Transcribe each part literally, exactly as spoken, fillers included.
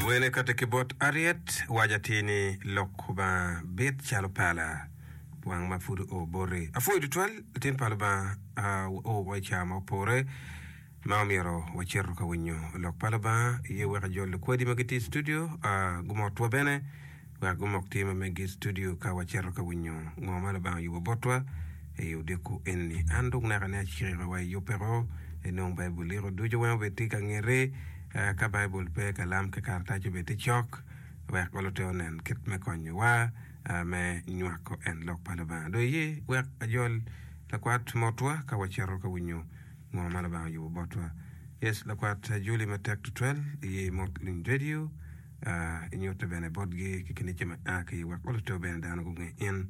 Wene katekibot ariet wajatini lokuba bit chalo pala wang mafudu o bore afudu twal tin palaba o wachama pore maomiro wachiru ka winyo lok palaba ye waka jol kwedi magiti studio gumot wabene wa gumok tima megi studio ka wachiru ka winyo ngomala ba yuwa botwa e yudeku enni andung na kane achiri wa yupero enong bible liro dujo wa betika ngere ka bible pe kalam ke karta ju beti chok wa kolote onen kit me konyo wa me nywako en lok palaba do ye wa ajol la kwat motwa ka wachero ka winyo ngomala ba yu botwa yes la kwat juli matek to twelve ye motlin radio uh inyote bene bodge kikini chema ake wa kolote bene dano gunge en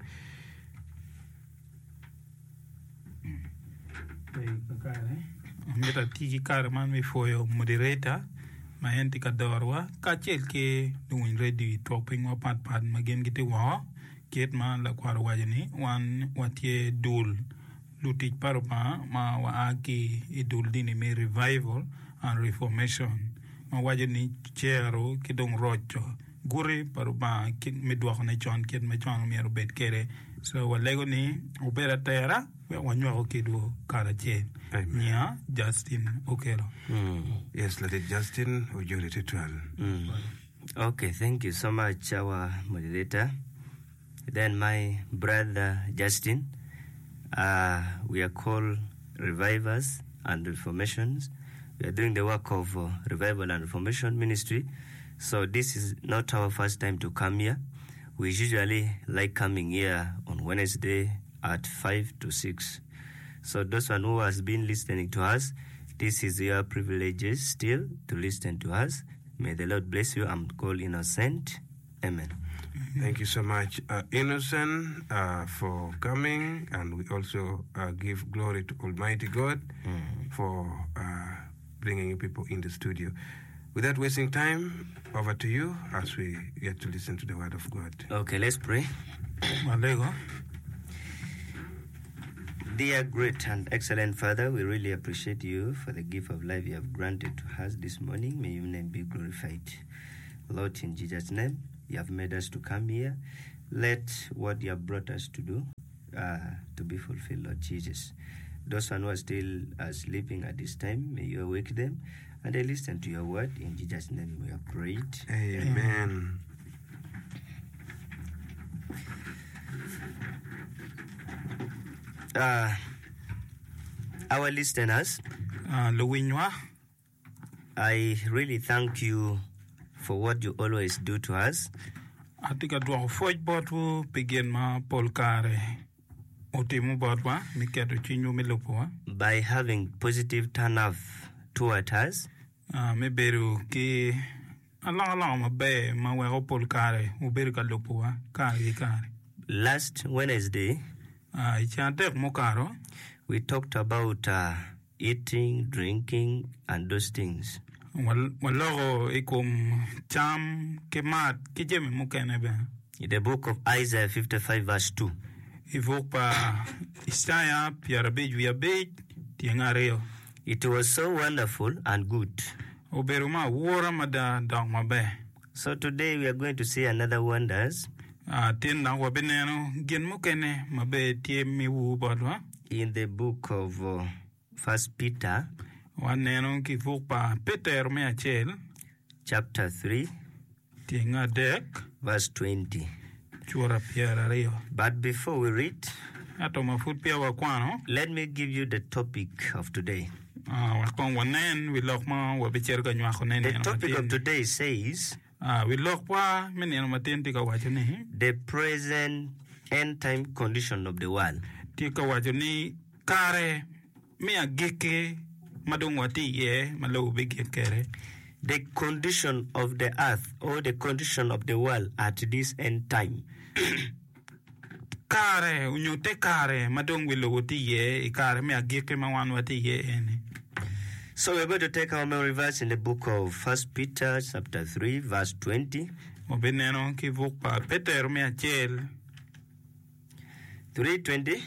Hey, kakare. Meta tiki kare man mi foyo moderator ma enti ka dorwa ka chel ke duin ready topping wa pat pat magen gite wa ket ma la kwaro wajani wan watie dul lutik parma ma wa aki idul dini me revival and reformation ma wajani chero kidong rocho guri parma kin midwa ne chon ket me chon me robet kere so wa lego ni ubera tera wa nywa okedo kara chen nya Justin Okelo. Mm. Yes, let it Justin or Julie Titual. Mm. Okay, thank you so much, our moderator. Then my brother Justin, uh, we are called Revivers and Reformations. We are doing the work of uh, Revival and Reformation Ministry. So this is not our first time to come here. We usually like coming here on Wednesday at five to six. So those one who has been listening to us, this is your privileges still to listen to us. May the Lord bless you. I'm called Innocent. Amen. Thank you so much, uh, Innocent, uh, for coming, and we also uh, give glory to Almighty God mm. for uh, bringing you people in the studio. Without wasting time, over to you as we get to listen to the Word of God. Okay, let's pray. Malego. Dear great and excellent Father, we really appreciate you for the gift of life you have granted to us this morning. May your name be glorified. Lord, in Jesus' name, you have made us to come here. Let what you have brought us to do uh, to be fulfilled, Lord Jesus. Those who are still uh, sleeping at this time, may you awake them and they listen to your word. In Jesus' name we have prayed. Amen. Uh, our listeners, uh, I really thank you for what you always do to us. Atika dwa foj botu begin ma polkare otimu botwa miketo chinyu milupo by having positive turn up toward us. Ah me beru ki ala ala ma be ma we polkare uberu ka lupo kare kare. Last Wednesday, Uh, we talked about uh, eating, drinking, and those things. In the book of Isaiah fifty-five verse two. It was so wonderful and good. So today we are going to see another wonders. Ah, tinna wa beneno gen mukene mabe tie mi wu bodwa in the book of uh, First Peter, waneno ki fupa Peter me achel chapter three, tinga dek verse twenty. Chura piera rio. But before we read, ato mafut pia wa kwano, let me give you the topic of today. Ah, wa kon wanen wi lokma wa becher ga nywa khone ne. The topic of today says, Ah, we look pa menen matin tika wajoni. The present end time condition of the world. Tika wajoni kare me ageke madongwati ye malo bigekere. The condition of the earth or the condition of the world at this end time. Kare unyote kare madongwilo wati ye kare me ageke mawanwati ye ene. So we're going to take our memory verse in the book of First Peter chapter three verse twenty. three twenty.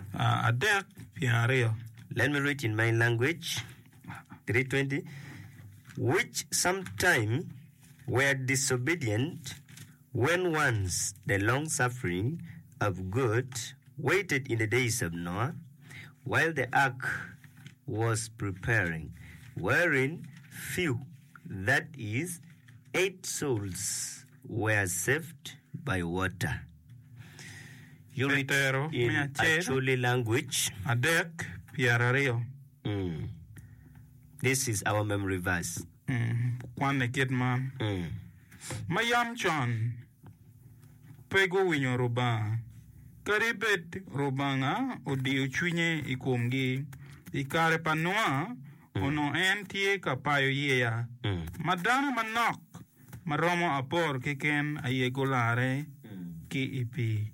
Let me read in my language. three twenty. Which sometime were disobedient when once the long suffering of God waited in the days of Noah, while the ark was preparing, wherein few, that is, eight souls, were saved by water. You read in Acholi language. Adek Piarario. Mm. This is our memory verse. Kwan kid man. Mm. Mayam John. Pego winyo roba. Karibet robanga odi uchunye ikumgi. Ikare panoa ono entie kapayo yea. Madana manok. Maromo apor kiken ayegolare ki ipi.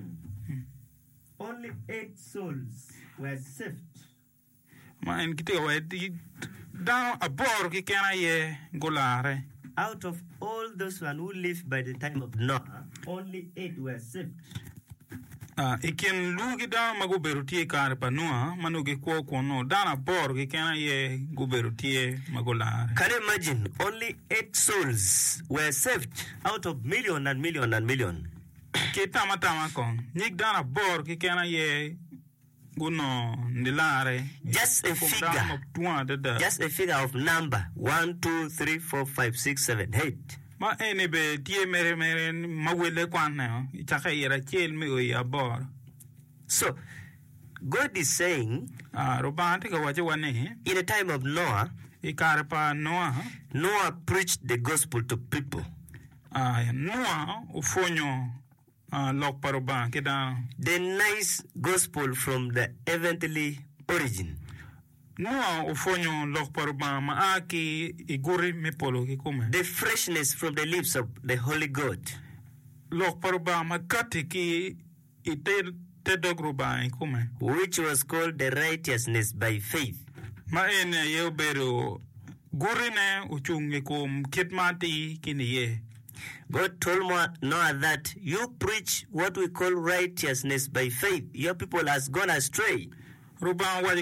Only eight souls were saved. Ma en kiti wedi down apor kiken aye golare. Out of all those one who lived by the time of Noah, only eight were saved. Ah, iken lugi down maguberutie kare panua manuge kwa kono down apor kiken aye guberutie magolare. Can you imagine? Only eight souls were saved out of million and million and million. Kitama tama kong nik dana bor ki kena ye guno nilare just a figure just a figure of number one two three four five six seven eight ma ene be tie mere mere mawele kwana chaka yera chel me o ya bor. So God is saying ah robanti ka waje wane in the time of Noah, ikare pa Noah Noah preached the gospel to people. ah Noah ufonyo Uh, the nice gospel from the heavenly origin. No, ufonyo lok paruba maaki iguri mipolo kikume. The freshness from the lips of the Holy God. Lok paruba makati ki ite tedogruba ikume. Which was called the righteousness by faith. Ma ene yeubero gurine uchungi kum kitmati kiniye. God told Noah that you preach what we call righteousness by faith. Your people has gone astray. Let them know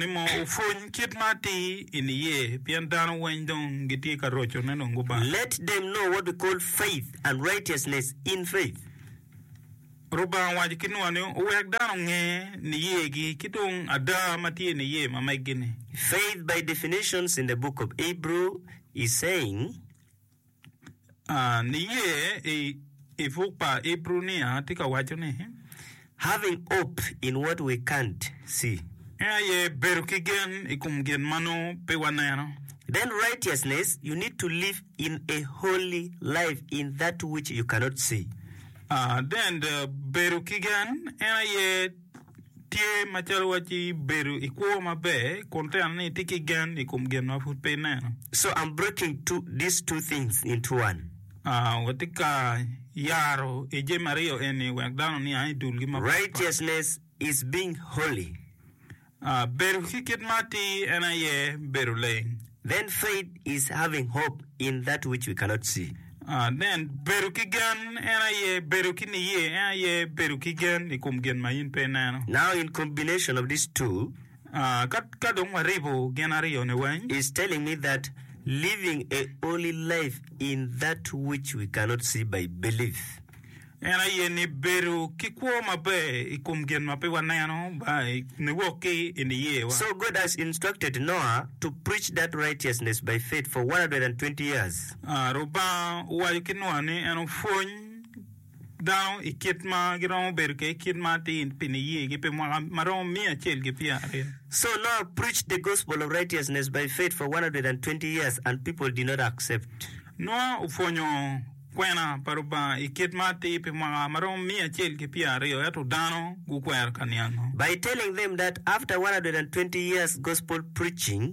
what we call faith and righteousness in faith. Faith by definitions in the book of Hebrew is saying Ah, niye e e fukpa Ebrunia tika wajone. Having hope in what we can't see. Aye berukigen ikumgen mano pewanero. Then righteousness, you need to live in a holy life in that which you cannot see. Ah, then the berukigen aye tie machalwachi beru ikuo mabe kontane tikigen ikumgen mafut penero. So I'm breaking two these two things into one. Ah, watika yaro eje Mario eni wagdano ni ai dulgi ma. Righteousness is being holy. Ah, beru hikitmati ena ye berule. Then faith is having hope in that which we cannot see. Ah, then beru kigan ena ye beru kini ye ena ye beru kigan ikumgen mayin penano. Now in combination of these two, ah, kat kadong maribo genario ne wen is telling me that living a holy life in that which we cannot see by belief. Ena ye ni beru kikuo mabe ikumgen mape wanano by newoki in the year. So God has instructed Noah to preach that righteousness by faith for one hundred twenty years. Ah, roba wajikinwane eno fon down ikitma girong berke ikitma ti piniye gipe marom mia chel gipia. So Noah preached the gospel of righteousness by faith for one hundred twenty years and people did not accept. Noah ufonyo kwena paruba ikitma ti pe marom mia chel gipia rio eto dano gukwer kanyano. By telling them that after one hundred twenty years gospel preaching,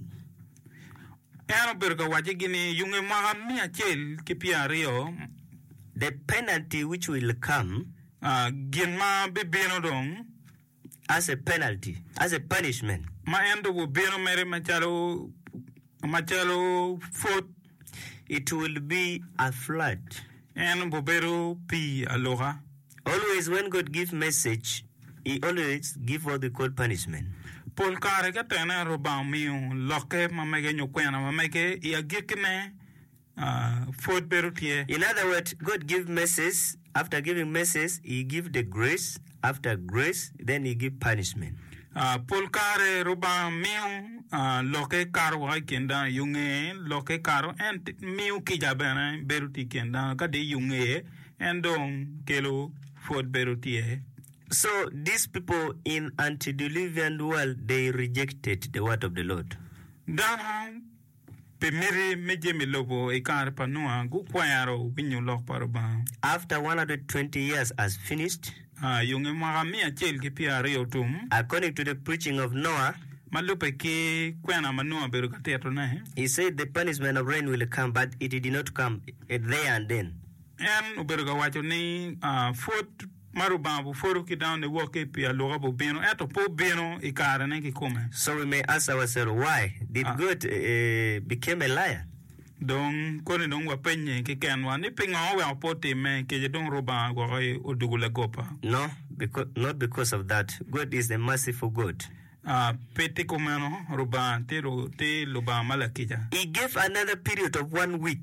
eno berka wajigini yunge maram mia chel gipia rio, the penalty which will come uh, ginma bibino dong as a penalty, as a punishment. Ma endo bibino mere machalo machalo foot. It will be a flood. En bobero pi aloha. Always when God gives message, he always give what they call punishment. Pol kare ka tena roba miu loke mamege nyokwena mamege ya gikne uh, Fort Berutie. In other words, God give messages. After giving messages, He give the grace. After grace, then He give punishment. Uh, Polkare roba miu uh, loke karo wa kenda yunge loke karo and miu kijabana beruti kenda kade yunge and don kelo Fort Berutie. So these people in antediluvian world, they rejected the word of the Lord. Dan pemiri meje melobo ikar panua gukwayaro winyo lok paroba. After one hundred twenty years has finished, Ah, yunge magamia chel ke pia rio tum. according to the preaching of Noah, Malupe ke kwena manua beru kateto na. he said the punishment of rain will come, but it did not come there and then. En uberu ka wacho ni ah Fort maruba bu foru ki down the walk ke pia loga bu beno eto po beno ikara ne ki come. So we may ask ourselves, why did Ah. God uh, become a liar? Don kone don wa penye ke kenwa ni pinga wa pote me ke je don roba go ai odugula gopa. No, because not because of that. God is a merciful God. Ah pete komano roba te ro te loba malakija. He gave another period of one week.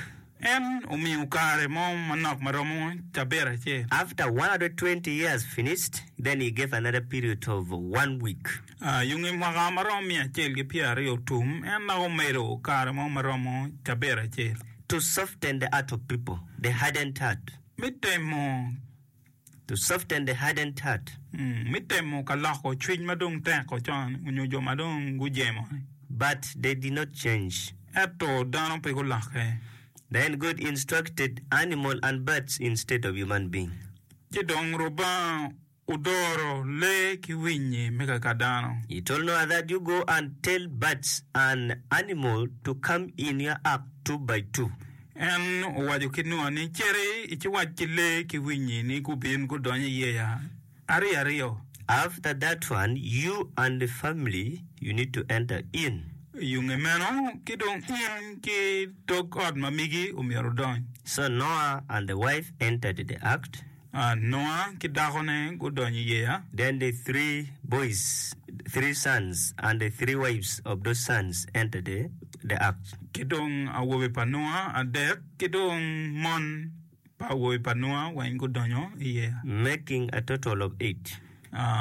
En umi ukare mo manak maromo chabera che. After one hundred twenty years finished, then he gave another period of one week. Ah yungi maga maromi achel ke pia rio tum en na omero ukare mo maromo chabera che. To soften the heart of people, the hardened heart. Mitemo To soften the hardened heart. mm mitemo kalako chwin madong te ko chan unyo jo madong gujemo. But they did not change. Eto dano pe ko lake. Then God instructed animal and birds instead of human being. Jidong roba udoro le kiwinyi mega kadano. He told Noah that you go and tell birds and animal to come in your ark two by two. En wajo kinua ni chere ichi wachile kiwinyi ni kubin kudonye yeya. Ari ario. After that one, you and the family, you need to enter in. Yunge meno kidong in ki tok od mamigi umiaro don. So Noah and the wife entered the ark. Uh, Noah kidakone kudonye yeya. Then the three boys, three sons, and the three wives of those sons entered the, the ark. Kidong awobe pa Noah adek kidong mon pa awobe pa Noah wain kudonyo yeya. Making a total of eight. Uh,